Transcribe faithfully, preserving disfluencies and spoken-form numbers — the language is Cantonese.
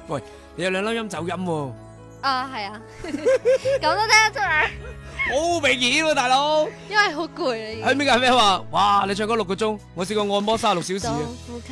喂，你有兩粒音走音喎， 啊，係啊，咁都聽得出嚟， 好明顯喎，大佬。 因為好攰啦已經。 喺邊個係咩話？哇！你唱歌六個鐘，我試過按摩三十六小時啊。 深呼吸。